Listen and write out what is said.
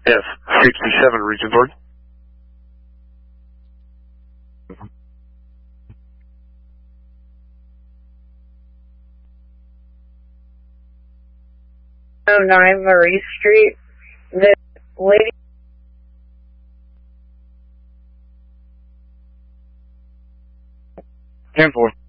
F67, Region 3. Oh, 9 Marie Street. The lady. 10-4.